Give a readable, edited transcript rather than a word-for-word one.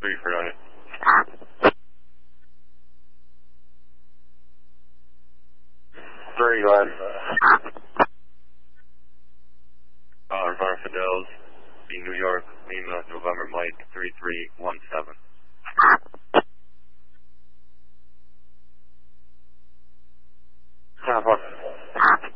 3 for night. Three, go ahead. November Fidels, New York, Lima, November Mike, 3317.